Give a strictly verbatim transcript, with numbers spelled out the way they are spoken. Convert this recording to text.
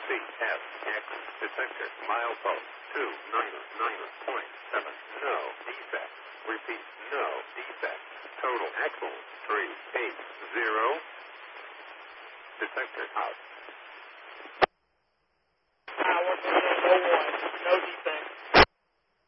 C F X detector milepost two nine nine point seven. No defect. Repeat, no defect. Total axle three eight zero. Detector out.